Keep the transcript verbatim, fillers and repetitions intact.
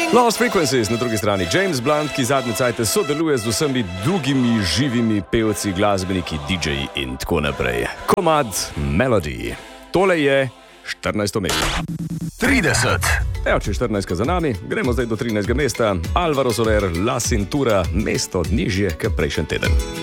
Lost Frequencies, na drugi strani James Blunt, ki zadnje cajte sodeluje z vsemi drugimi živimi pevci, glasbeniki, didžeji in tako naprej. Komad Melody. Tole je štirinajsto mesto. trideset. Evo, če je štirinajstka za nami, gremo zdaj do trinajstega mesta. Alvaro Soler, La Cintura, mesto nižje kot prejšnji teden.